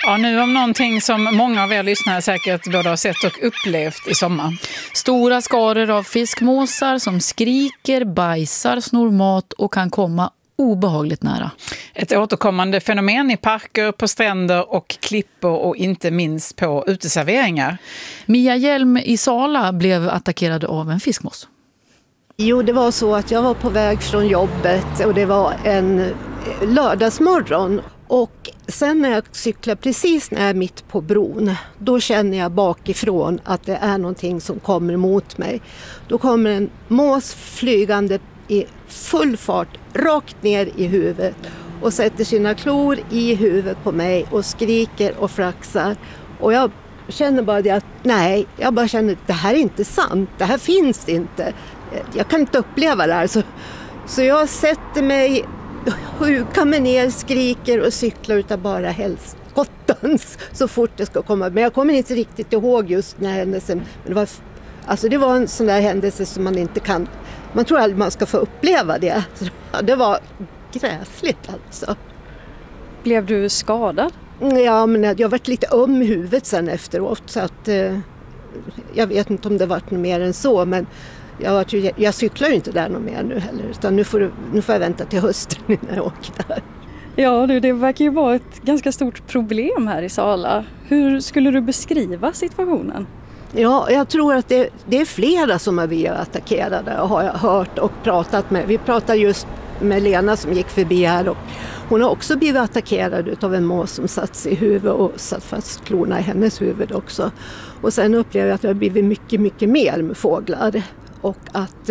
Ja, nu om någonting som många av er lyssnare säkert både har sett och upplevt i sommar. Stora skaror av fiskmåsar som skriker, bajsar, snor mat och kan komma obehagligt nära. Ett återkommande fenomen i parker, på stränder och klippor och inte minst på uteserveringar. Mia Hjelm i Sala blev attackerad av en fiskmås. Jo, det var så att jag var på väg från jobbet och det var en lördagsmorgon. Och sen när jag cyklar precis när jag är mitt på bron, då känner jag bakifrån att det är någonting som kommer mot mig. Då kommer en mås flygande i full fart rakt ner i huvudet och sätter sina klor i huvudet på mig och skriker och flaxar. Och jag känner bara det att jag bara känner att det här är inte sant, det här finns inte. Jag kan inte uppleva det här. Så jag sätter mig, hukar mig ner, skriker och cyklar utav bara helskottans så fort det ska komma. Men jag kommer inte riktigt ihåg just den här händelsen. Men det var en sån där händelse som man inte kan... Man tror aldrig man ska få uppleva det. Det var gräsligt alltså. Blev du skadad? Ja, men jag varit lite öm i huvudet sen efteråt. Så att, jag vet inte om det varit något mer än så. Men jag cyklar ju inte där något mer nu heller. Utan nu får jag vänta till hösten när jag åker där. Ja, det verkar ju vara ett ganska stort problem här i Sala. Hur skulle du beskriva situationen? Ja, jag tror att det är flera som har blivit attackerade, har jag hört och pratat med. Vi pratade just med Lena som gick förbi här och hon har också blivit attackerad av en mås som satt sig i huvudet och satt fast klorna i hennes huvud också. Och sen upplever jag att det har blivit mycket, mycket mer med fåglar och att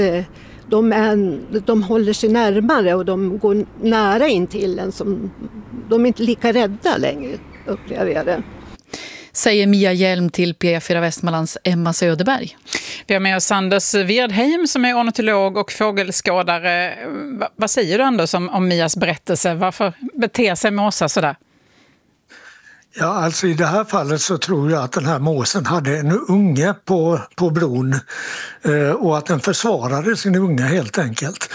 de håller sig närmare och de går nära in till en som de är inte lika rädda längre, upplever jag det. Säger Mia Hjelm till P4 Västmanlands Emma Söderberg. Vi har med oss Anders Wirdheim som är ornitolog och fågelskådare. Vad säger du Anders om Mias berättelse? Varför beter sig måsar sådär? Ja, alltså i det här fallet så tror jag att den här måsen hade en unge på bron och att den försvarade sin unge helt enkelt.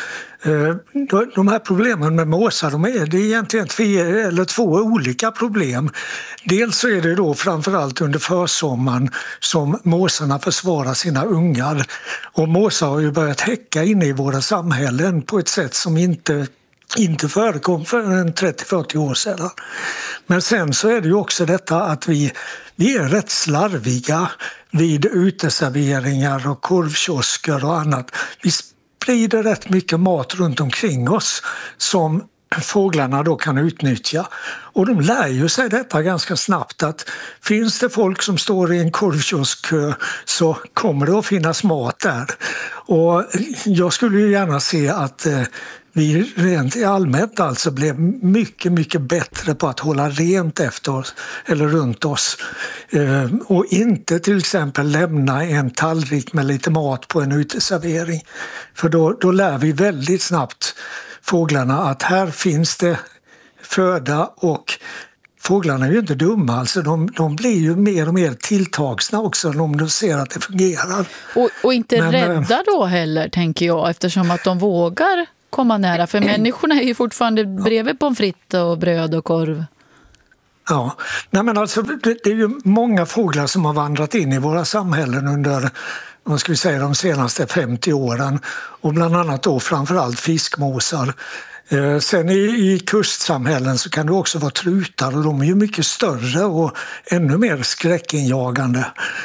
De här problemen med måsar, det är egentligen två olika problem. Dels så är det då framförallt under försommaren som måsarna försvarar sina ungar. Och måsar har ju börjat häcka inne i våra samhällen på ett sätt som inte förekom för 30-40 år sedan. Men sen så är det ju också detta att vi är rätt slarviga vid uteserveringar och korvkiosker och annat. Vi sprider rätt mycket mat runt omkring oss som fåglarna då kan utnyttja. Och de lär ju sig detta ganska snabbt att finns det folk som står i en korvkioskkö så kommer det att finnas mat där. Och jag skulle ju gärna se att vi rent allmänt alltså blev mycket, mycket bättre på att hålla rent efter oss eller runt oss. Och inte till exempel lämna en tallrik med lite mat på en uteservering. För då lär vi väldigt snabbt fåglarna att här finns det föda och fåglarna är ju inte dumma, alltså de blir ju mer och mer tilltagsna också om de ser att det fungerar. Och inte rädda då heller, tänker jag, eftersom att de vågar komma nära. För människorna är ju fortfarande bredvid pommes frites och bröd och korv. Ja, nej men alltså det är ju många fåglar som har vandrat in i våra samhällen under de senaste 50 åren. Och bland annat då framförallt fiskmåsar. Sen i kustsamhällen så kan det också vara trutar och de är ju mycket större och ännu mer skräckinjagande.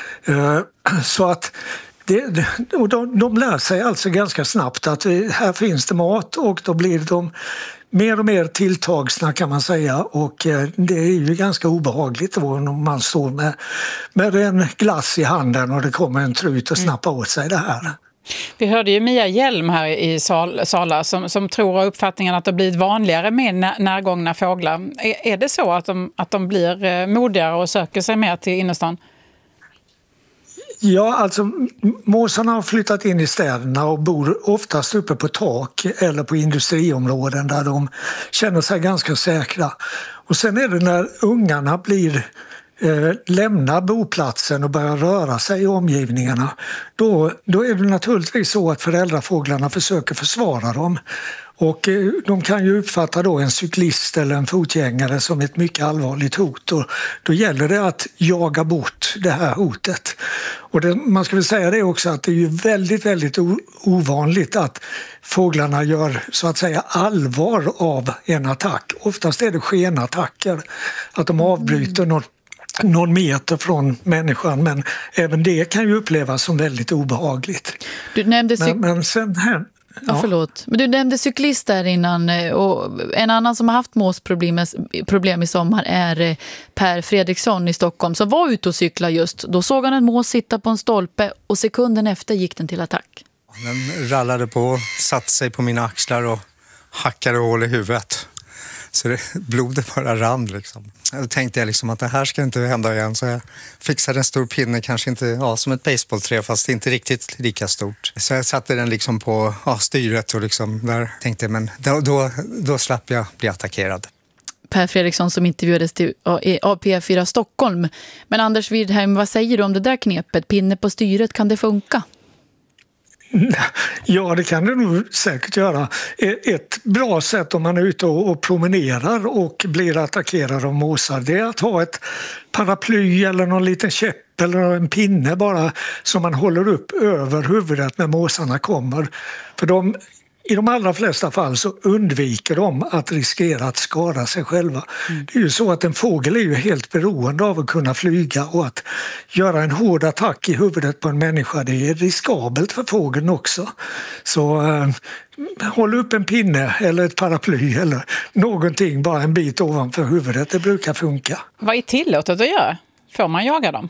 Så att de lär sig alltså ganska snabbt att här finns det mat och då blir de mer och mer tilltagsna kan man säga och det är ju ganska obehagligt då om man står med en glass i handen och det kommer en trut och snappar åt sig det här. Vi hörde ju Mia Hjelm här i Sala som tror och uppfattningen att det blivit vanligare med närgångna fåglar. Är det så att de blir modigare och söker sig mer till innerstan? Ja, alltså måsarna har flyttat in i städerna och bor oftast uppe på tak eller på industriområden där de känner sig ganska säkra. Och sen är det när ungarna lämnar boplatsen och börjar röra sig i omgivningarna, då är det naturligtvis så att föräldrafåglarna försöker försvara dem. Och de kan ju uppfatta då en cyklist eller en fotgängare som ett mycket allvarligt hot. Och då gäller det att jaga bort det här hotet. Och man ska väl säga det också att det är ju väldigt, väldigt ovanligt att fåglarna gör så att säga allvar av en attack. Oftast är det skenattacker, att de avbryter någon meter från människan, men även det kan ju upplevas som väldigt obehagligt. Du nämnde men sen här... Ja. Förlåt. Men du nämnde cyklist där innan, och en annan som har haft måsproblem i sommar är Per Fredriksson i Stockholm som var ute och cykla just. Då såg han en mås sitta på en stolpe och sekunden efter gick den till attack. Den rallade på, satte sig på mina axlar och hackade hål i huvudet. Så blodet bara rann liksom. Då tänkte jag liksom att det här ska inte hända igen, så jag fixade en stor pinne, kanske inte som ett baseballträ fast inte riktigt lika stort. Så jag satte den liksom på styret och liksom där tänkte jag, men då slapp jag bli attackerad. Per Fredriksson som intervjuades till AP4 Stockholm. Men Anders Widheim, vad säger du om det där knepet? Pinne på styret, kan det funka? Ja, det kan det nog säkert göra. Ett bra sätt om man är ute och promenerar och blir attackerad av måsar, det är att ha ett paraply eller någon liten käpp eller en pinne bara som man håller upp över huvudet när måsarna kommer. För i de allra flesta fall så undviker de att riskera att skada sig själva. Det är ju så att en fågel är ju helt beroende av att kunna flyga, och att göra en hård attack i huvudet på en människa, det är riskabelt för fågeln också. Så håll upp en pinne eller ett paraply eller någonting bara en bit ovanför huvudet, det brukar funka. Vad är tillåtet att göra? Får man jaga dem?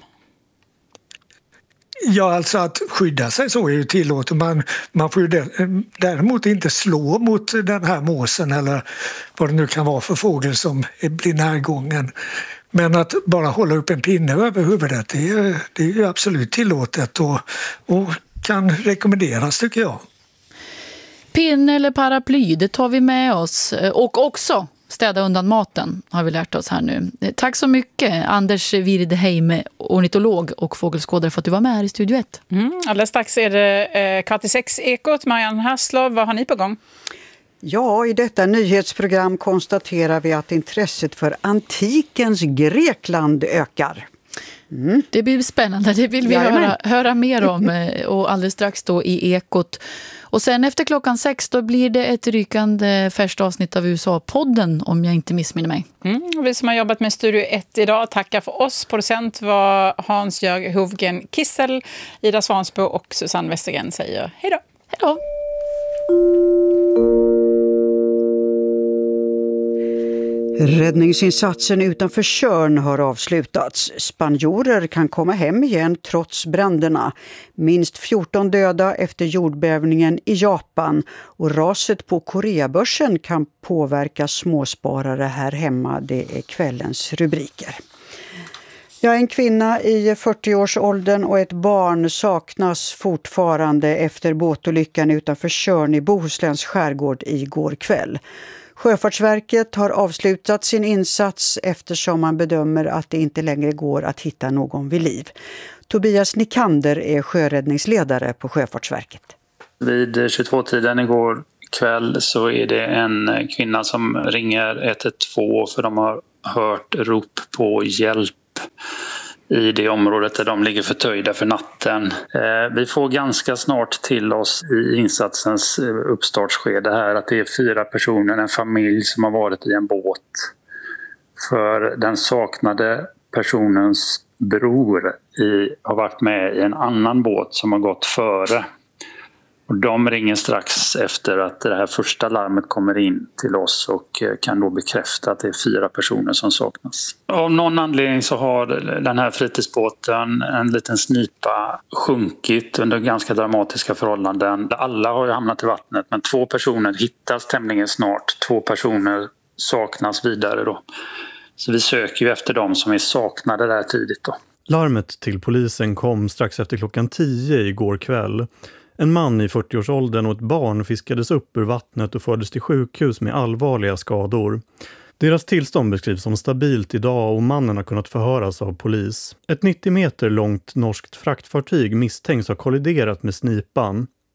Ja, alltså att skydda sig så är ju tillåtet. Man får ju däremot inte slå mot den här måsen eller vad det nu kan vara för fågel som blir närgången. Men att bara hålla upp en pinne över huvudet, det är ju absolut tillåtet och kan rekommenderas, tycker jag. Pinne eller paraply, det tar vi med oss. Och också städa undan maten har vi lärt oss här nu. Tack så mycket Anders Widheim, ornitolog och fågelskådare, för att du var med här i Studio 1. Alldeles strax är det 5:45-ekot. Marianne Hasslov, vad har ni på gång? Ja, i detta nyhetsprogram konstaterar vi att intresset för antikens Grekland ökar. Det blir spännande, det vill vi höra mer om, och alldeles strax då i Ekot. Och sen efter 6:00 då blir det ett rykande färskt avsnitt av USA-podden, om jag inte missminner mig. Vi som har jobbat med Studio 1 idag tackar för oss. Producent var Hans-Jörg Hovgen Kissel, Ida Svansbo och Susanne Westergren säger hej då. Hej då. Räddningsinsatsen utanför Tjörn har avslutats. Spanjorer kan komma hem igen trots bränderna. Minst 14 döda efter jordbävningen i Japan, och raset på Koreabörsen kan påverka småsparare här hemma. Det är kvällens rubriker. En kvinna i 40-årsåldern och ett barn saknas fortfarande efter båtolyckan utanför Tjörn i Bohusläns skärgård igår kväll. Sjöfartsverket har avslutat sin insats eftersom man bedömer att det inte längre går att hitta någon vid liv. Tobias Nikander är sjöräddningsledare på Sjöfartsverket. Vid 22-tiden igår kväll så är det en kvinna som ringer 112 för de har hört rop på hjälp i det området där de ligger förtöjda för natten. Vi får ganska snart till oss i insatsens uppstartsskede här att det är 4 personer, en familj som har varit i en båt. För den saknade personens bror har varit med i en annan båt som har gått före. Och de ringer strax efter att det här första larmet kommer in till oss och kan då bekräfta att det är 4 personer som saknas. Av någon anledning så har den här fritidsbåten en liten snipa sjunkit under ganska dramatiska förhållanden. Alla har ju hamnat i vattnet, men 2 personer hittas tämligen snart. 2 personer saknas vidare då. Så vi söker ju efter dem som är saknade där tidigt då. Larmet till polisen kom strax efter 10:00 igår kväll. En man i 40-årsåldern och ett barn fiskades upp ur vattnet och fördes till sjukhus med allvarliga skador. Deras tillstånd beskrivs som stabilt idag och mannen har kunnat förhöras av polis. Ett 90 meter långt norskt fraktfartyg misstänks ha kolliderat med snipan.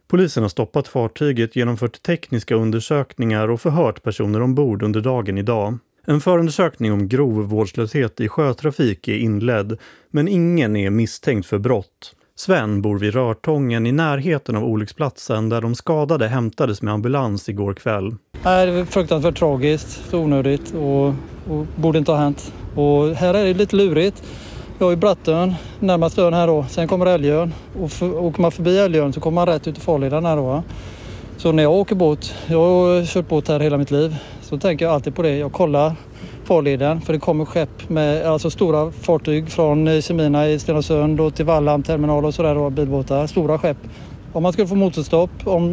Polisen har stoppat fartyget, genomfört tekniska undersökningar och förhört personer ombord under dagen idag. En förundersökning om grov vårdslöshet i sjötrafik är inledd, men ingen är misstänkt för brott. Sven bor vid Rörtången i närheten av olycksplatsen där de skadade hämtades med ambulans igår kväll. Det är fruktansvärt tragiskt, onödigt och borde inte ha hänt. Och här är det lite lurigt. Jag är i Brattön, närmast ön här då. Sen kommer Älgön. Och åker man förbi Älgön så kommer man rätt ut i farleden här då. Så när jag åker båt, jag har kört båt här hela mitt liv, så tänker jag alltid på det. Jag kollar farleden, för det kommer skepp med alltså stora fartyg från Semina i Stenungsund och till Vallhamn terminal och sådär då, bilbåtar, stora skepp. Om man skulle få motorstopp,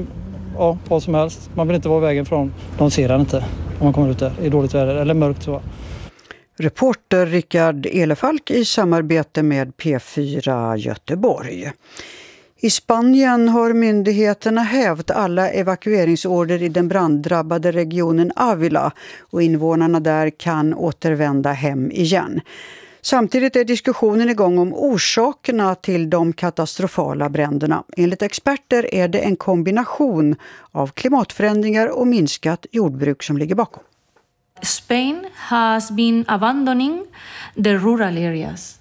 vad som helst, man vill inte vara i vägen från, de ser den inte om man kommer ut där i dåligt väder eller mörkt så. Reporter Rickard Elefalk i samarbete med P4 Göteborg. I Spanien har myndigheterna hävt alla evakueringsorder i den branddrabbade regionen Ávila och invånarna där kan återvända hem igen. Samtidigt är diskussionen igång om orsakerna till de katastrofala bränderna. Enligt experter är det en kombination av klimatförändringar och minskat jordbruk som ligger bakom. Spain has been abandoning the rural areas.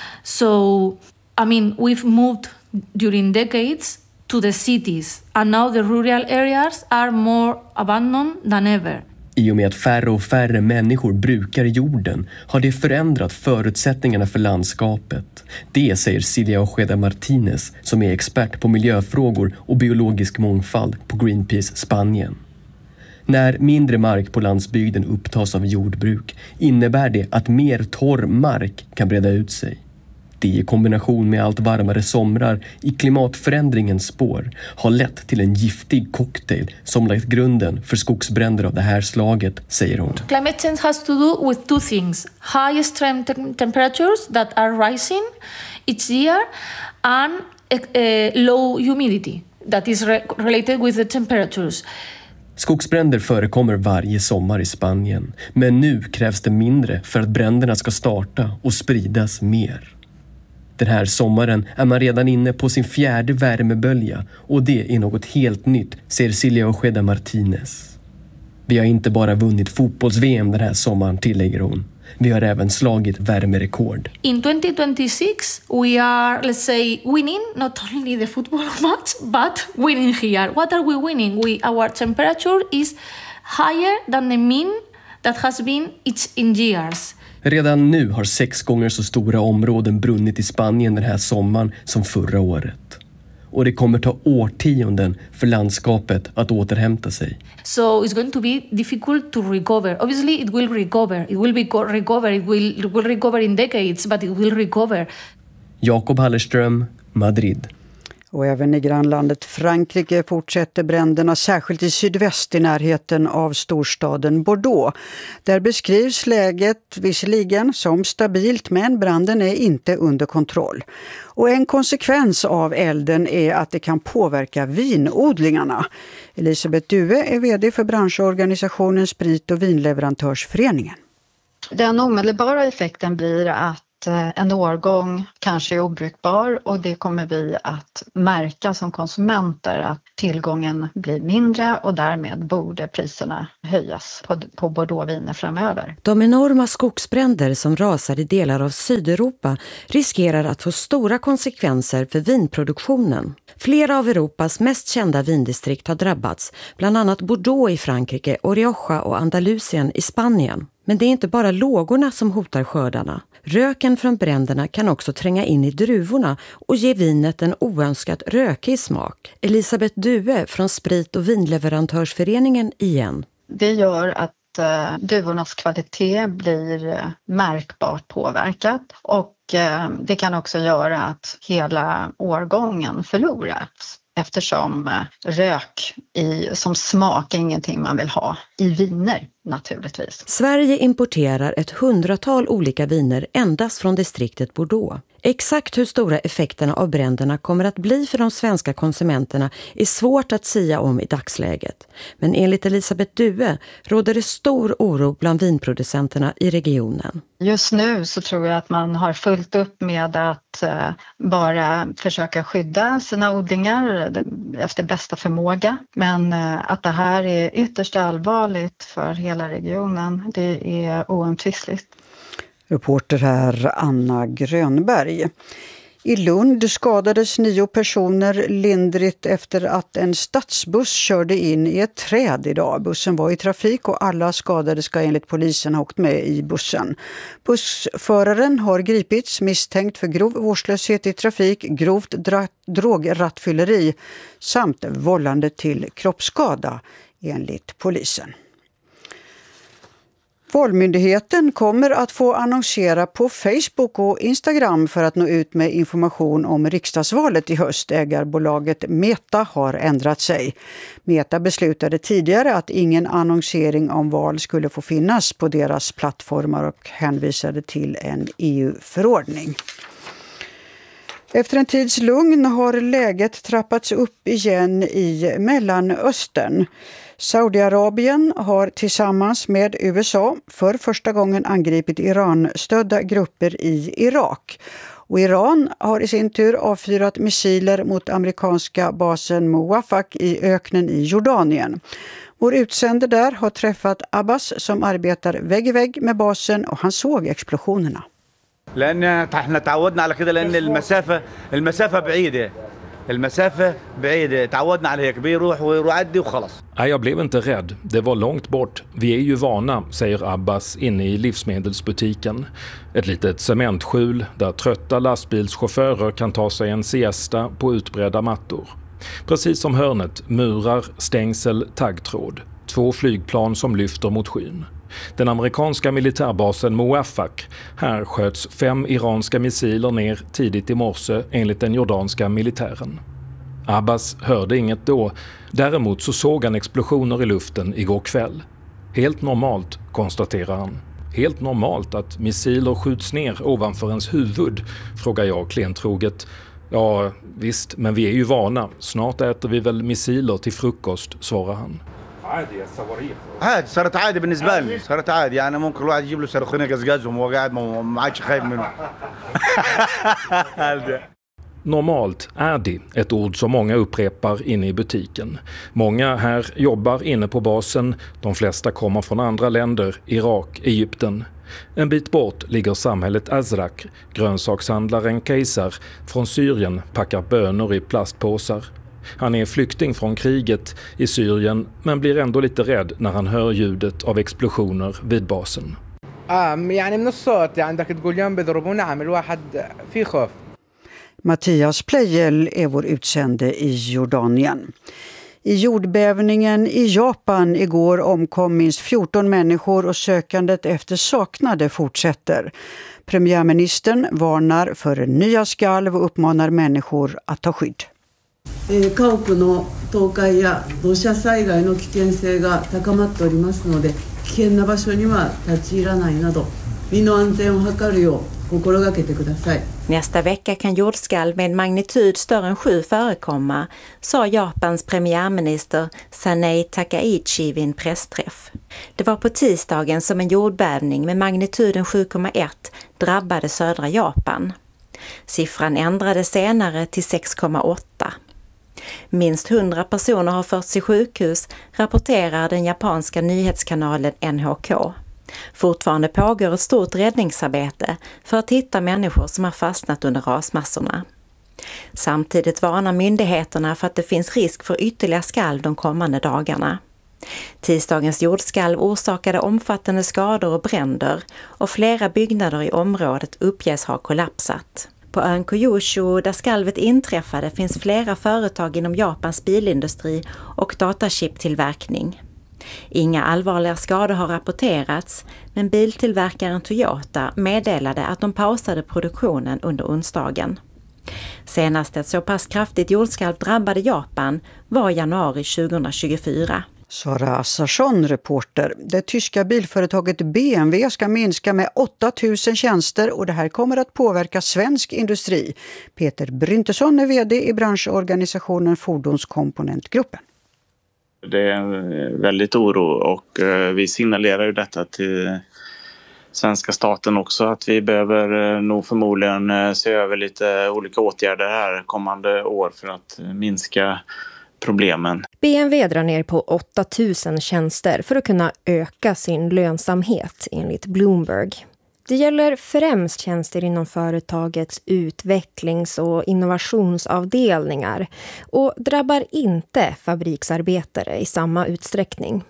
So, we've moved during decades to the cities, and now the rural areas are more abandoned than ever. I och med att färre och färre människor brukar jorden har det förändrat förutsättningarna för landskapet. Det säger Silvia Ojeda Martínez som är expert på miljöfrågor och biologisk mångfald på Greenpeace Spanien. När mindre mark på landsbygden upptas av jordbruk innebär det att mer torr mark kan breda ut sig. Det i kombination med allt varmare somrar i klimatförändringens spår har lett till en giftig cocktail som lagt grunden för skogsbränder av det här slaget, säger hon. Climate change has to do with two things. High extreme temperatures that are rising each year and low humidity that is related with the temperatures. Skogsbränder förekommer varje sommar i Spanien, men nu krävs det mindre för att bränderna ska starta och spridas mer. Den här sommaren är man redan inne på sin 4:e värmebölja och det är något helt nytt, säger Silvia Ojeda Martínez. Vi har inte bara vunnit fotbolls-VM den här sommaren, tillägger hon. Vi har även slagit värmerekord. In 2026 we are, let's say, winning not only the football match but winning here. What are we winning? Our temperature is higher than the mean that has been in years. Redan nu har 6 gånger så stora områden brunnit i Spanien den här sommaren som förra året. Och det kommer ta årtionden för landskapet att återhämta sig. So it's going to be difficult to recover. Obviously it will recover. It will recover. It will recover in decades, but it will recover. Jakob Hallerström, Madrid. Och även i grannlandet Frankrike fortsätter bränderna, särskilt i sydväst i närheten av storstaden Bordeaux. Där beskrivs läget visserligen som stabilt, men branden är inte under kontroll. Och en konsekvens av elden är att det kan påverka vinodlingarna. Elisabeth Due är vd för branschorganisationen Sprit- och vinleverantörsföreningen. Den omedelbara effekten blir att en årgång kanske är obrukbar och det kommer vi att märka som konsumenter att tillgången blir mindre och därmed borde priserna höjas på Bordeauxviner framöver. De enorma skogsbränder som rasar i delar av Sydeuropa riskerar att få stora konsekvenser för vinproduktionen. Flera av Europas mest kända vindistrikt har drabbats, bland annat Bordeaux i Frankrike och Rioja och Andalusien i Spanien. Men det är inte bara lågorna som hotar skördarna. Röken från bränderna kan också tränga in i druvorna och ge vinet en oönskat rökig smak. Elisabeth Due från Sprit- och vinleverantörsföreningen igen. Det gör att druvornas kvalitet blir märkbart påverkat och det kan också göra att hela årgången förloras. Eftersom rök som smak är ingenting man vill ha i viner. naturligtvis. Sverige importerar ett 100-tal olika viner endast från distriktet Bordeaux. Exakt hur stora effekterna av bränderna kommer att bli för de svenska konsumenterna är svårt att sia om i dagsläget. Men enligt Elisabeth Due råder det stor oro bland vinproducenterna i regionen. Just nu så tror jag att man har fullt upp med att bara försöka skydda sina odlingar efter bästa förmåga. Men att det här är ytterst allvarligt för hela regionen, det är oomtvistligt. Reporter här Anna Grönberg. I Lund skadades 9 personer lindrigt efter att en stadsbuss körde in i ett träd idag. Bussen var i trafik och alla skadade ska enligt polisen ha åkt med i bussen. Bussföraren har gripits misstänkt för grov vårdslöshet i trafik, grovt drograttfylleri samt vållande till kroppsskada enligt polisen. Valmyndigheten kommer att få annonsera på Facebook och Instagram för att nå ut med information om riksdagsvalet i höst. Ägarbolaget Meta har ändrat sig. Meta beslutade tidigare att ingen annonsering om val skulle få finnas på deras plattformar och hänvisade till en EU-förordning. Efter en tids lugn har läget trappats upp igen i Mellanöstern. Saudiarabien har tillsammans med USA för första gången angripit Iran-stödda grupper i Irak. Och Iran har i sin tur avfyrat missiler mot amerikanska basen Muwafaq i öknen i Jordanien. Vår utsände där har träffat Abbas som arbetar vägg i vägg med basen och han såg explosionerna. لأن احنا تعودنا على كده لأن المسافة بعيدة. المسافة بعيدة. تعودنا على هيك بيروح ويعدي وخلاص. Nej, jag blev inte rädd. Det var långt bort. Vi är ju vana, säger Abbas inne i livsmedelsbutiken. Ett litet cementskjul där trötta lastbilschaufförer kan ta sig en siesta på utbredda mattor. Precis som hörnet, murar, stängsel, taggtråd. 2 flygplan som lyfter mot skyn. Den amerikanska militärbasen Muwafaq. Här sköts 5 iranska missiler ner tidigt i morse enligt den jordanska militären. Abbas hörde inget då. Däremot så såg han explosioner i luften igår kväll. Helt normalt, konstaterar han. Helt normalt att missiler skjuts ner ovanför ens huvud, frågar jag klentroget. Ja, visst, men vi är ju vana. Snart äter vi väl missiler till frukost, svarar han. عادي صارت عادي بالنسبة لي صارت عادي يعني ممكن الواحد يجيب له صاروخين يقزقزهم وهو قاعد ما عادش خايف منهم. Normalt är det ett ord som många upprepar inne i butiken. Många här jobbar inne på basen. De flesta kommer från andra länder, Irak, Egypten. En bit bort ligger samhället Azrak. Grönsakshandlaren Kejsar från Syrien packar bönor i plastpåsar. Han är flykting från kriget i Syrien men blir ändå lite rädd när han hör ljudet av explosioner vid basen. يعني من الصوت عندك تقول يوم بيضربونا عم الواحد في خوف. Mattias Plejel är vår utsände i Jordanien. I jordbävningen i Japan igår omkom minst 14 människor och sökandet efter saknade fortsätter. Premiärministern varnar för nya skalv och uppmanar människor att ta skydd. 家屋の倒壊や土砂災害の危険性が高まっておりますので、危険な場所には立ち入らないなど、身の安全を図るよう心がけてください。 Nästa vecka kan jordskalv med magnitud större än 7 förekomma, sa Japans premiärminister Sanei Takaichi vid en pressträff. Det var på tisdagen som en jordbävning med magnituden 7,1 drabbade södra Japan. Siffran ändrades senare till 6,8. Minst 100 personer har förts till sjukhus, rapporterar den japanska nyhetskanalen NHK. Fortfarande pågår ett stort räddningsarbete för att hitta människor som har fastnat under rasmassorna. Samtidigt varnar myndigheterna för att det finns risk för ytterligare skalv de kommande dagarna. Tisdagens jordskalv orsakade omfattande skador och bränder och flera byggnader i området uppges ha kollapsat. På ön Kyushu där skalvet inträffade finns flera företag inom Japans bilindustri och datachiptillverkning. Inga allvarliga skador har rapporterats, men biltillverkaren Toyota meddelade att de pausade produktionen under onsdagen. Senast ett så pass kraftigt jordskalv drabbade Japan var januari 2024. Sara Assarsson, reporter. Det tyska bilföretaget BMW ska minska med 8 000 tjänster och det här kommer att påverka svensk industri. Peter Bryntesson är vd i branschorganisationen Fordonskomponentgruppen. Det är en väldigt oro och vi signalerar ju detta till svenska staten också att vi behöver nog förmodligen se över lite olika åtgärder här kommande år för att minska problemen. BMW drar ner på 8 000 tjänster för att kunna öka sin lönsamhet enligt Bloomberg. Det gäller främst tjänster inom företagets utvecklings- och innovationsavdelningar och drabbar inte fabriksarbetare i samma utsträckning.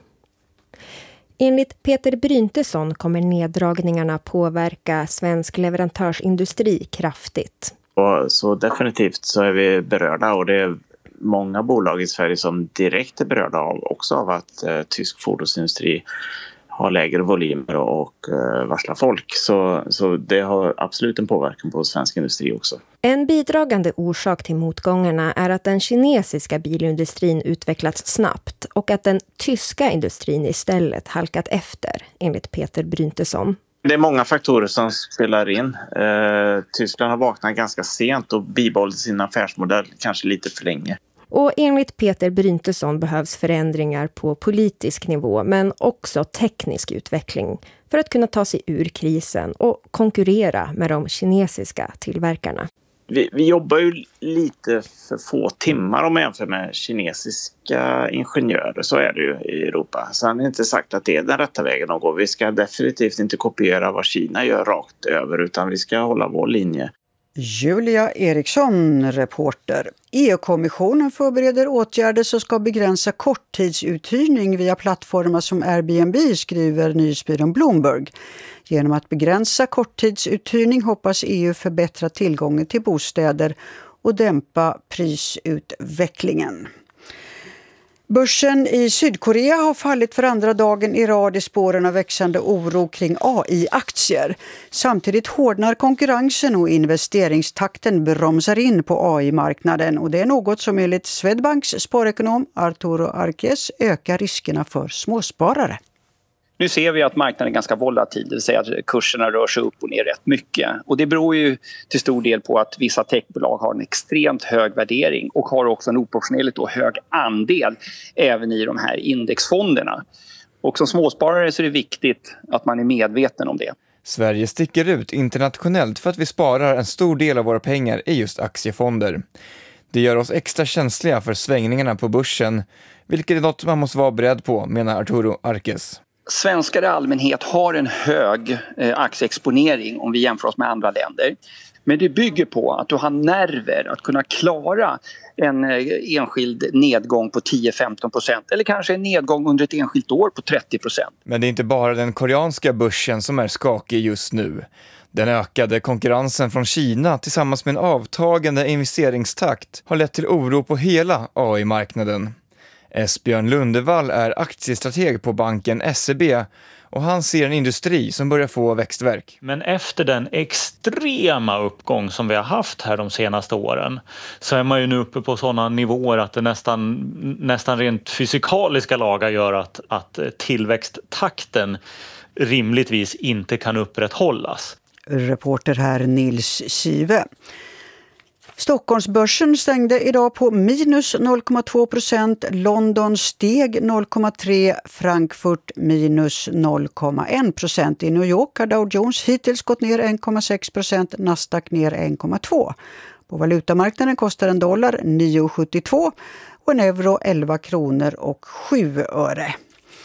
Enligt Peter Bryntesson kommer neddragningarna påverka svensk leverantörsindustri kraftigt. Så definitivt så är vi berörda och det är många bolag i Sverige som direkt är berörda också av att tysk fordonsindustri har lägre volymer och varslar folk. Så det har absolut en påverkan på svensk industri också. En bidragande orsak till motgångarna är att den kinesiska bilindustrin utvecklats snabbt och att den tyska industrin istället halkat efter, enligt Peter Bryntesson. Det är många faktorer som spelar in. Tyskland har vaknat ganska sent och bibehållit sin affärsmodell kanske lite för länge. Och enligt Peter Bryntesson behövs förändringar på politisk nivå men också teknisk utveckling för att kunna ta sig ur krisen och konkurrera med de kinesiska tillverkarna. Vi jobbar ju lite för få timmar om man jämför med kinesiska ingenjörer, så är det ju i Europa. Så han har inte sagt att det är den rätta vägen att gå. Vi ska definitivt inte kopiera vad Kina gör rakt över utan vi ska hålla vår linje. Julia Eriksson, reporter. EU-kommissionen förbereder åtgärder som ska begränsa korttidsuthyrning via plattformar som Airbnb, skriver nyhetsbyrån Bloomberg. Genom att begränsa korttidsuthyrning hoppas EU förbättra tillgången till bostäder och dämpa prisutvecklingen. Börsen i Sydkorea har fallit för andra dagen i rad i spåren av växande oro kring AI-aktier. Samtidigt hårdnar konkurrensen och investeringstakten bromsar in på AI-marknaden. Och det är något som enligt Swedbanks sparekonom Arturo Arques ökar riskerna för småsparare. Nu ser vi att marknaden är ganska volatil, det vill säga att kurserna rör sig upp och ner rätt mycket. Och det beror ju till stor del på att vissa techbolag har en extremt hög värdering och har också en oproportionerligt hög andel även i de här indexfonderna. Och som småsparare så är det viktigt att man är medveten om det. Sverige sticker ut internationellt för att vi sparar en stor del av våra pengar i just aktiefonder. Det gör oss extra känsliga för svängningarna på börsen, vilket är något man måste vara beredd på, menar Arturo Arques. Svenskar i allmänhet har en hög aktieexponering om vi jämför oss med andra länder. Men det bygger på att du har nerver att kunna klara en enskild nedgång på 10-15% eller kanske en nedgång under ett enskilt år på 30%. Men det är inte bara den koreanska börsen som är skakig just nu. Den ökade konkurrensen från Kina tillsammans med en avtagande investeringstakt har lett till oro på hela AI-marknaden. Esbjörn Lundevall är aktiestrateg på banken SEB och han ser en industri som börjar få växtverk. Men efter den extrema uppgång som vi har haft här de senaste åren så är man ju nu uppe på sådana nivåer att det nästan rent fysikaliska lagar gör att tillväxttakten rimligtvis inte kan upprätthållas. Reporter här Nils Sive. Stockholmsbörsen stängde idag på minus 0,2%, London steg 0,3%, Frankfurt minus 0,1%. I New York har Dow Jones hittills gått ner 1,6%, Nasdaq ner 1,2%. På valutamarknaden kostar en dollar 9,72 och en euro 11 kronor och 7 öre.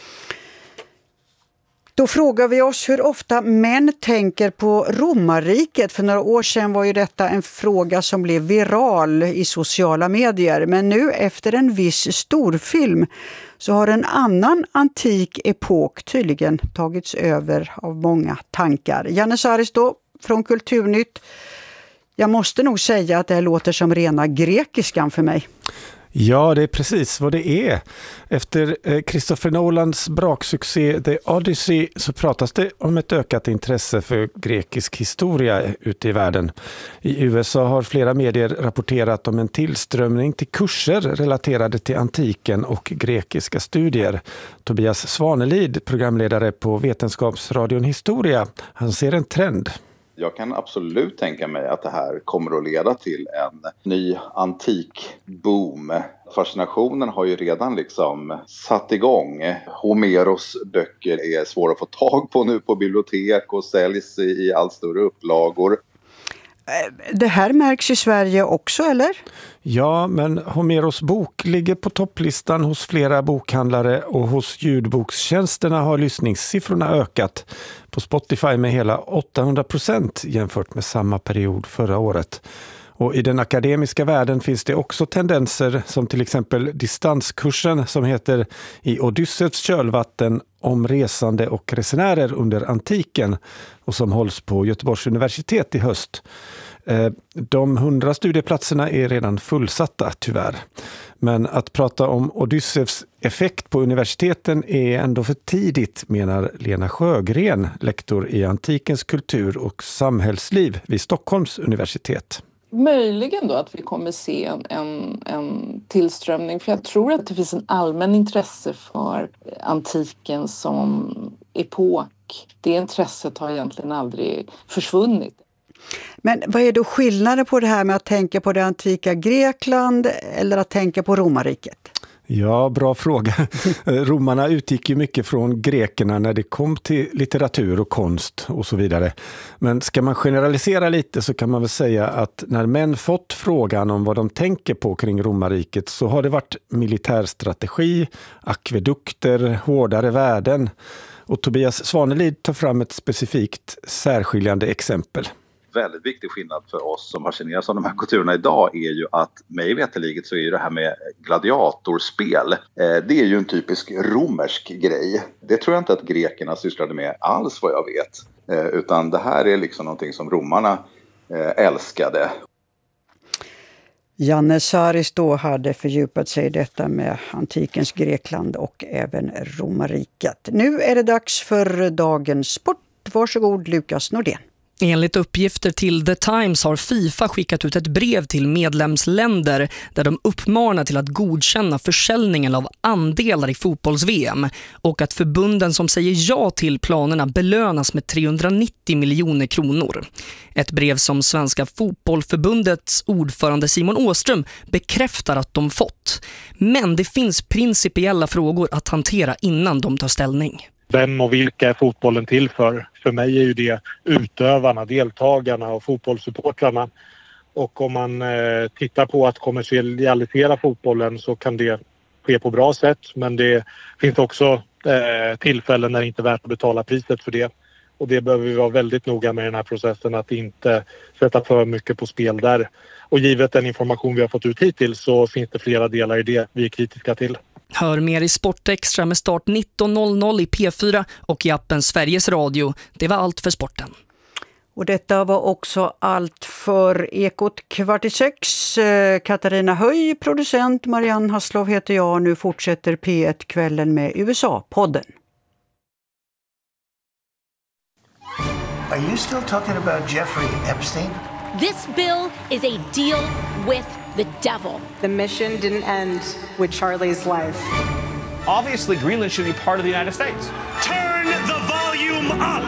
Då frågar vi oss hur ofta män tänker på romarriket. För några år sedan var ju detta en fråga som blev viral i sociala medier. Men nu efter en viss storfilm så har en annan antik epok tydligen tagits över av många tankar. Janne Saristo från Kulturnytt. Jag måste nog säga att det låter som rena grekiskan för mig. Ja, det är precis vad det är. Efter Christopher Nolans braksuccé The Odyssey så pratas det om ett ökat intresse för grekisk historia ute i världen. I USA har flera medier rapporterat om en tillströmning till kurser relaterade till antiken och grekiska studier. Tobias Svanelid, programledare på Vetenskapsradion Historia, han ser en trend. Jag kan absolut tänka mig att det här kommer att leda till en ny antikboom. Fascinationen har ju redan liksom satt igång. Homeros böcker är svåra att få tag på nu på bibliotek och säljs i allt större upplagor. Det här märks i Sverige också, eller? Ja, men Homeros bok ligger på topplistan hos flera bokhandlare och hos ljudbokstjänsterna har lyssningssiffrorna ökat på Spotify med hela 800% jämfört med samma period förra året. Och i den akademiska världen finns det också tendenser som till exempel distanskursen som heter I Odysseus kölvatten om resande och resenärer under antiken och som hålls på Göteborgs universitet i höst. De 100 studieplatserna är redan fullsatta tyvärr. Men att prata om Odysseus effekt på universiteten är ändå för tidigt, menar Lena Sjögren, lektor i antikens kultur och samhällsliv vid Stockholms universitet. Möjligen då att vi kommer se en tillströmning, för jag tror att det finns en allmän intresse för antiken som epok. Det intresset har egentligen aldrig försvunnit. Men vad är då skillnaden på det här med att tänka på det antika Grekland eller att tänka på romarriket? Ja, bra fråga. Romarna utgick ju mycket från grekerna när det kom till litteratur och konst och så vidare. Men ska man generalisera lite så kan man väl säga att när män fått frågan om vad de tänker på kring romarriket så har det varit militärstrategi, akvedukter, hårdare värden. Och Tobias Svanelid tar fram ett specifikt särskiljande exempel. Väldigt viktig skillnad för oss som fascineras av de här kulturerna idag är ju att mig veteliget så är ju det här med gladiatorspel, det är ju en typisk romersk grej. Det tror jag inte att grekerna sysslade med alls vad jag vet, utan det här är liksom någonting som romarna älskade. Janne Saris då hade fördjupat sig i detta med antikens Grekland och även romarriket. Nu är det dags för dagens sport. Varsågod Lukas Nordén. Enligt uppgifter till The Times har FIFA skickat ut ett brev till medlemsländer där de uppmanar till att godkänna försäljningen av andelar i fotbolls-VM och att förbunden som säger ja till planerna belönas med 390 miljoner kronor. Ett brev som Svenska fotbollförbundets ordförande Simon Åström bekräftar att de fått. Men det finns principiella frågor att hantera innan de tar ställning. Vem och vilka är fotbollen till för? För mig är ju det utövarna, deltagarna och fotbollssupportrarna. Och om man tittar på att kommersialisera fotbollen så kan det ske på bra sätt. Men det finns också tillfällen när det inte är värt att betala priset för det. Och det behöver vi vara väldigt noga med i den här processen, att inte sätta för mycket på spel där. Och givet den information vi har fått ut hittills så finns det flera delar i det vi är kritiska till. Hör mer i Sportextra med start 19.00 i P4 och i appen Sveriges Radio. Det var allt för sporten. Och detta var också allt för Ekot 5:45. Katarina Höj, producent, Marianne Hasslov heter jag. Nu fortsätter P1-kvällen med USA-podden. Are you still talking about Jeffrey Epstein? This bill is a deal with the devil. The mission didn't end with Charlie's life. Obviously, Greenland should be part of the United States. Turn the volume up!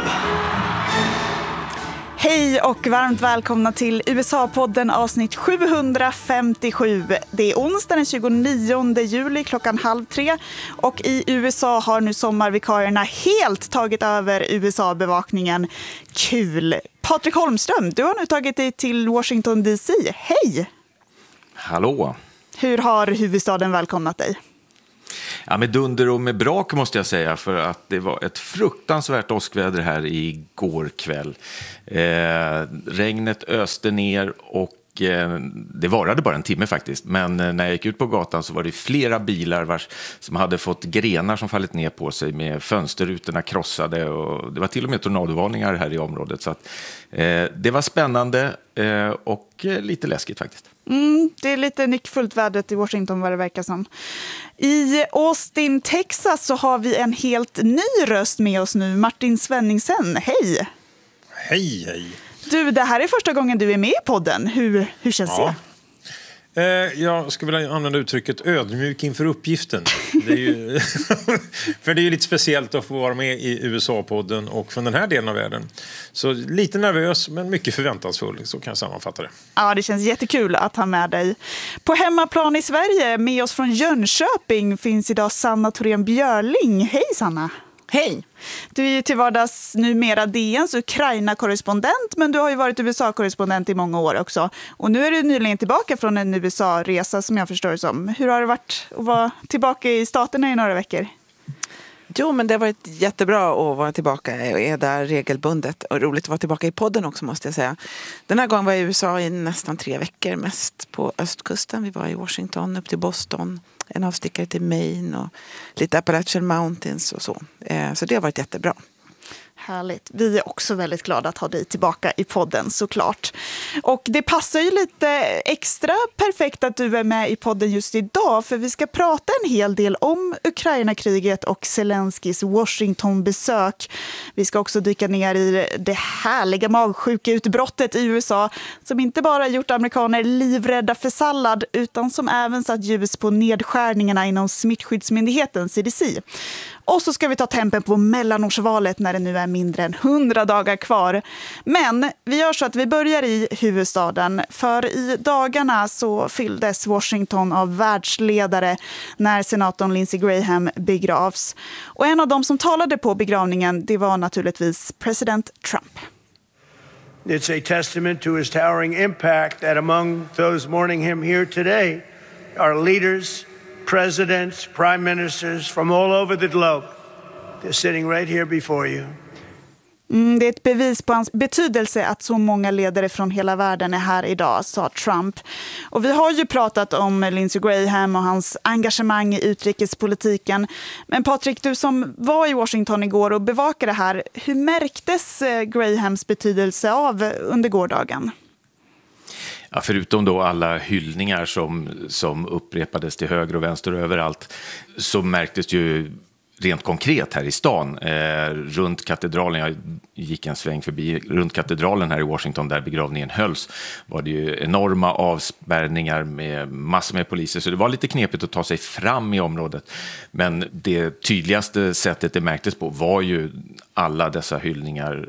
Hej och varmt välkomna till USA-podden avsnitt 757. Det är onsdag den 29 juli klockan 2:30 och i USA har nu sommarvikarierna helt tagit över USA-bevakningen. Kul! Patrik Holmström, du har nu tagit dig till Washington DC. Hej! Hallå! Hur har huvudstaden välkomnat dig? Ja, med dunder och med brak måste jag säga, för att det var ett fruktansvärt åskväder här igår kväll. Regnet öste ner och det varade bara en timme faktiskt. Men när jag gick ut på gatan så var det flera bilar som hade fått grenar som fallit ner på sig med fönsterrutorna krossade. Och det var till och med tornadovarningar här i området. Så att, det var spännande och lite läskigt faktiskt. Det är lite nyckfullt vädret i Washington vad det verkar som. I Austin, Texas så har vi en helt ny röst med oss nu. Martin Svenningsen, hej! Hej, hej! Du, det här är första gången du är med i podden. Hur känns det? Jag skulle vilja använda uttrycket ödmjuk inför uppgiften. Det är ju för det är ju lite speciellt att få vara med i USA-podden och från den här delen av världen. Så lite nervös men mycket förväntansfull, så kan jag sammanfatta det. Ja, det känns jättekul att ha med dig. På hemmaplan i Sverige, med oss från Jönköping, finns idag Sanna Thorén Björling. Hej Sanna! Hej! Du är ju till vardags numera DNs Ukraina-korrespondent, men du har ju varit USA-korrespondent i många år också. Och nu är du nyligen tillbaka från en USA-resa som jag förstår det som. Hur har det varit att vara tillbaka i staterna i några veckor? Jo, men det har varit jättebra att vara tillbaka och är där regelbundet. Och roligt att vara tillbaka i podden också, måste jag säga. Den här gången var jag i USA i nästan 3 veckor, mest på östkusten. Vi var i Washington, upp till Boston, en avstickare till Maine och lite Appalachian Mountains och så. Så det har varit jättebra. Härligt. Vi är också väldigt glada att ha dig tillbaka i podden, såklart. Och det passar ju lite extra perfekt att du är med i podden just idag, för vi ska prata en hel del om Ukraina-kriget och Zelenskis Washington-besök. Vi ska också dyka ner i det härliga magsjukeutbrottet i USA som inte bara gjort amerikaner livrädda för sallad utan som även satt ljus på nedskärningarna inom smittskyddsmyndigheten CDC. Och så ska vi ta tempen på mellanårsvalet när det nu är mindre än 100 dagar kvar. Men vi gör så att vi börjar i huvudstaden. För i dagarna så fylldes Washington av världsledare när senatorn Lindsey Graham begravs. Och en av dem som talade på begravningen, det var naturligtvis president Trump. It's a testament to his towering impact that among those mourning him here today are leaders, presidents, prime ministers from all over the globe. They're sitting right here before you. Det är ett bevis på hans betydelse att så många ledare från hela världen är här idag, sa Trump. Och vi har ju pratat om Lindsey Graham och hans engagemang i utrikespolitiken. Men Patrik, du som var i Washington igår och bevakade det här, hur märktes Grahams betydelse av under gårdagen? Ja, förutom då alla hyllningar som upprepades till höger och vänster och överallt, så märktes ju rent konkret här i stan, runt katedralen, jag gick en sväng förbi, runt katedralen här i Washington där begravningen hölls, var det ju enorma avspärrningar med massor med poliser, så det var lite knepigt att ta sig fram i området. Men det tydligaste sättet det märktes på var ju alla dessa hyllningar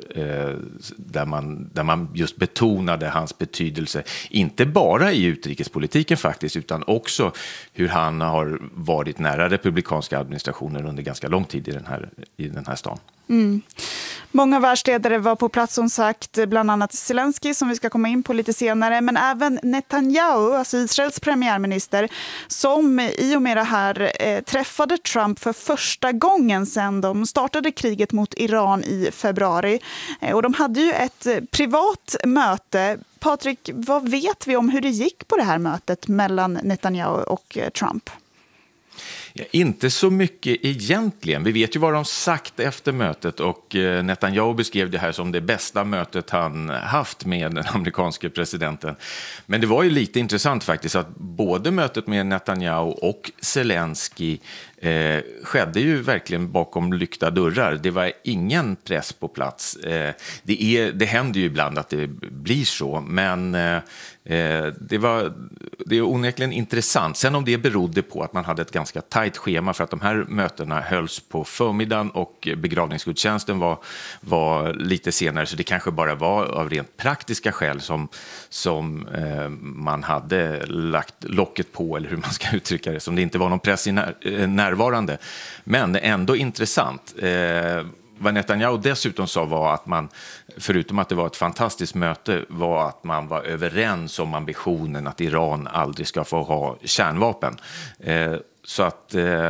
där man just betonade hans betydelse, inte bara i utrikespolitiken faktiskt, utan också hur han har varit nära republikanska administrationer under ganska lång tid i den här stan. Mm. Många världsledare var på plats som sagt, bland annat Zelensky som vi ska komma in på lite senare, men även Netanyahu, alltså Israels premiärminister, som i och med det här träffade Trump för första gången sedan de startade kriget mot Iran i februari. Och de hade ju ett privat möte. Patrik, vad vet vi om hur det gick på det här mötet mellan Netanyahu och Trump? Ja, inte så mycket egentligen. Vi vet ju vad de sagt efter mötet, och Netanyahu beskrev det här som det bästa mötet han haft med den amerikanske presidenten. Men det var ju lite intressant faktiskt att både mötet med Netanyahu och Zelensky skedde ju verkligen bakom lyckta dörrar. Det var ingen press på plats. Det händer ju ibland att det blir så, men det är onekligen intressant. Sen om det berodde på att man hade ett ganska tajt schema för att de här mötena hölls på förmiddagen och begravningsgudstjänsten var lite senare, så det kanske bara var av rent praktiska skäl som man hade lagt locket på, eller hur man ska uttrycka det, som det inte var någon press i närvarande. Men ändå intressant. Vad Netanyahu dessutom sa var att man, förutom att det var ett fantastiskt möte, var att man var överens om ambitionen att Iran aldrig ska få ha kärnvapen. Så att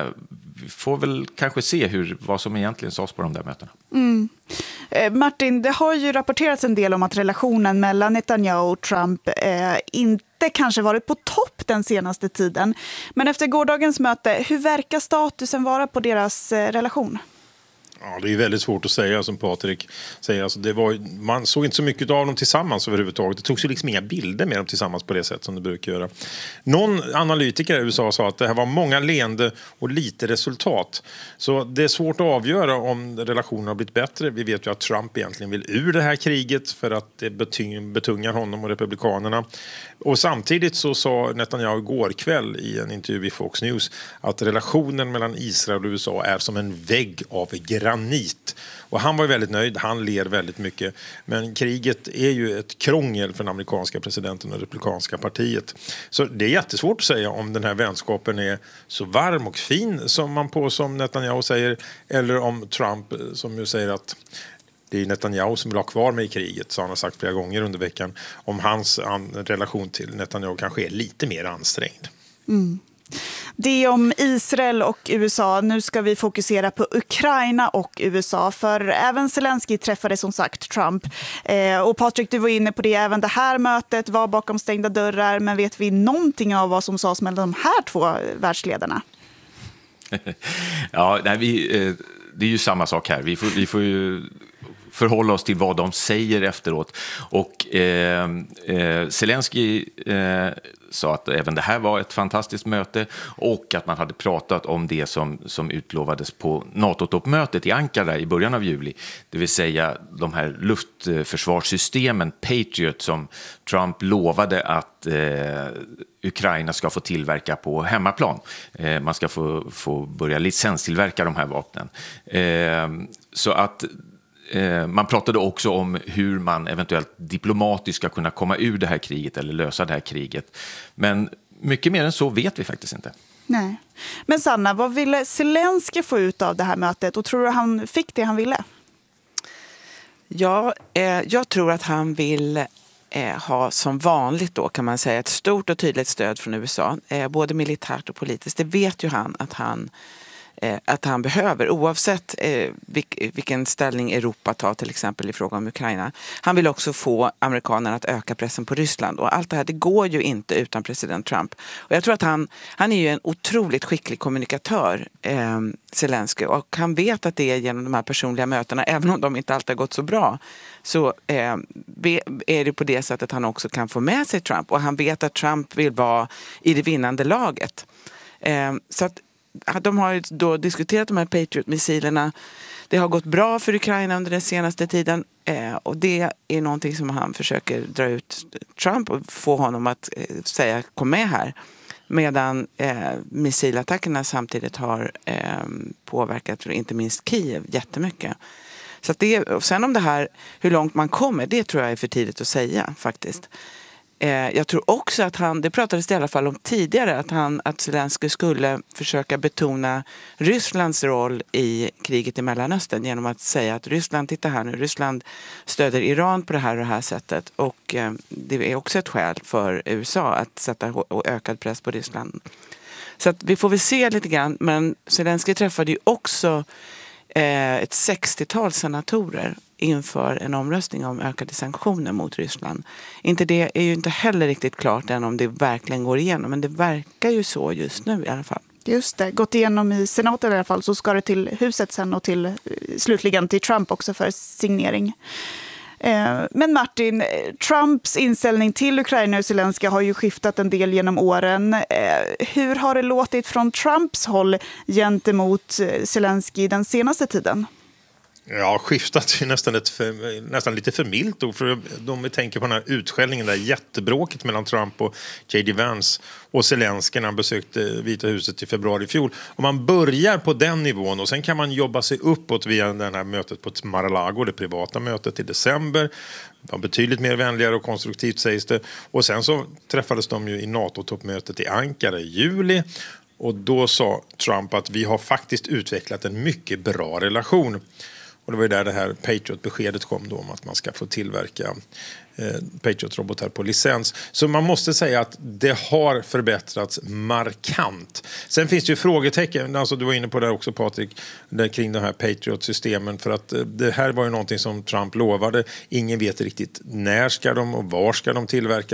vi får väl kanske se vad som egentligen sades på de där mötena. Martin, det har ju rapporterats en del om att relationen mellan Netanyahu och Trump inte kanske varit på topp den senaste tiden. Men efter gårdagens möte, hur verkar statusen vara på deras relation? Ja, det är väldigt svårt att säga, som Patrik säger. Alltså man såg inte så mycket av dem tillsammans överhuvudtaget. Det togs ju liksom inga bilder med dem tillsammans på det sätt som det brukar göra. Någon analytiker i USA sa att det här var många leende och lite resultat. Så det är svårt att avgöra om relationen har blivit bättre. Vi vet ju att Trump egentligen vill ur det här kriget för att det betungar honom och republikanerna. Och samtidigt så sa Netanyahu igår kväll i en intervju i Fox News att relationen mellan Israel och USA är som en vägg av granit. Och han var väldigt nöjd, han ler väldigt mycket. Men kriget är ju ett krångel för den amerikanska presidenten och det republikanska partiet. Så det är jättesvårt att säga om den här vänskapen är så varm och fin som Netanyahu säger, eller om Trump som ju säger att det är Netanyahu som vill ha kvar mig i kriget, så han har sagt flera gånger under veckan, om hans relation till Netanyahu kanske är lite mer ansträngd. Det om Israel och USA. Nu ska vi fokusera på Ukraina och USA, för även Zelensky träffade som sagt Trump. Och Patrik, du var inne på det, även det här mötet var bakom stängda dörrar, men vet vi någonting av vad som sades mellan de här två världsledarna? Ja, det är ju samma sak här. Vi får ju förhålla oss till vad de säger efteråt. Och Zelensky sa att även det här var ett fantastiskt möte och att man hade pratat om det som utlovades på NATO-toppmötet i Ankara i början av juli. Det vill säga de här luftförsvarssystemen, Patriot, som Trump lovade att Ukraina ska få tillverka på hemmaplan. Man ska få börja licenstillverka de här vapnen. Så att man pratade också om hur man eventuellt diplomatiskt ska kunna komma ur det här kriget eller lösa det här kriget. Men mycket mer än så vet vi faktiskt inte. Nej. Men Sanna, vad ville Zelensky få ut av det här mötet? Och tror du han fick det han ville? Ja, jag tror att han vill ha som vanligt då, kan man säga, ett stort och tydligt stöd från USA. Både militärt och politiskt. Det vet ju han att han behöver, oavsett vilken ställning Europa tar till exempel i fråga om Ukraina. Han vill också få amerikanerna att öka pressen på Ryssland, och allt det här, det går ju inte utan president Trump. Och jag tror att han är ju en otroligt skicklig kommunikatör, Zelensky, och han vet att det är genom de här personliga mötena, även om de inte alltid har gått så bra, så är det på det sättet han också kan få med sig Trump, och han vet att Trump vill vara i det vinnande laget. Så att de har ju då diskuterat de här Patriot-missilerna. Det har gått bra för Ukraina under den senaste tiden, och det är någonting som han försöker dra ut Trump och få honom att säga kom med här, medan missilattackerna samtidigt har påverkat inte minst Kiev jättemycket. Så att och sen om det här, hur långt man kommer, det tror jag är för tidigt att säga faktiskt. Jag tror också att det pratades i alla fall om tidigare, att Zelensky skulle försöka betona Rysslands roll i kriget i Mellanöstern genom att säga att Ryssland, titta här nu, Ryssland stöder Iran på det här sättet, och det är också ett skäl för USA att sätta ökad press på Ryssland. Så att vi får väl se lite grann, men Zelensky träffade ju också ett 60-tal senatorer inför en omröstning om ökade sanktioner mot Ryssland. Det är ju inte heller riktigt klart än om det verkligen går igenom, men det verkar ju så just nu i alla fall. Just det, gått igenom i senaten i alla fall, så ska det till huset sen och slutligen till Trump också för signering. Men Martin, Trumps inställning till Ukraina och Zelensky har ju skiftat en del genom åren. Hur har det låtit från Trumps håll gentemot Zelensky den senaste tiden? Ja, skiftat är nästan lite för milt ord, för om vi tänker på den här utskällningen, där jättebråket mellan Trump och J.D. Vance och Zelensky när han besökte Vita huset i februari i fjol. Om man börjar på den nivån och sen kan man jobba sig uppåt via det här mötet på Mar-a-Lago, det privata mötet i december. Det var betydligt mer vänligare och konstruktivt sägs det. Och sen så träffades de ju i NATO-toppmötet i Ankara i juli. Och då sa Trump att vi har faktiskt utvecklat en mycket bra relation. Och Och det var ju där det här Patriot-beskedet kom då om att man ska få tillverka Patriot-robotar på licens. Så man måste säga att det har förbättrats markant. Sen finns det ju frågetecken, alltså du var inne på det också Patrik, kring de här Patriot-systemen, för att det här var ju någonting som Trump lovade. Ingen vet riktigt när ska de och var ska de tillverka.